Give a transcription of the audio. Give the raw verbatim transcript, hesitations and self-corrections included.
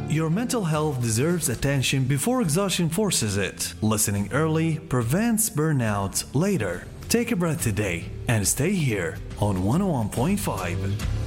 Your mental health deserves attention before exhaustion forces it. Listening early prevents burnout later. Take a breath today and stay here on one oh one point five.